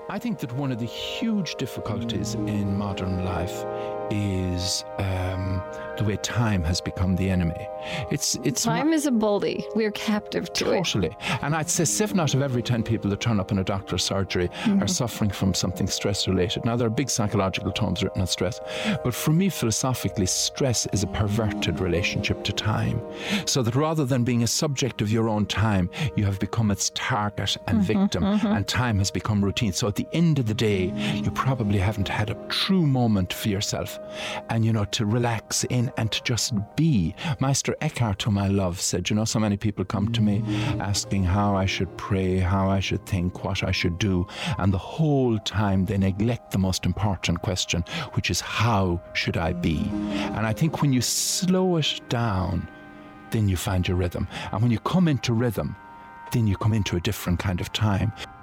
I think that one of the huge difficulties in modern life is the way time has become the enemy. It's Time is a bully. We're captive to it. totally. And I'd say 7 out of every 10 people that turn up in a doctor's surgery are suffering from something stress related. Now, there are big psychological tomes written on stress, but for me, philosophically, stress is a perverted relationship to time. So that rather than being a subject of your own time, you have become its target and victim, and time has become routine. So at the end of the day, you probably haven't had a true moment for yourself, and to relax in and to just be. Meister Eckhart, whom I love, said, so many people come to me asking how I should pray, how I should think, what I should do, and the whole time they neglect the most important question, which is, how should I be? And I think when you slow it down, then you find your rhythm. And when you come into rhythm, then you come into a different kind of time.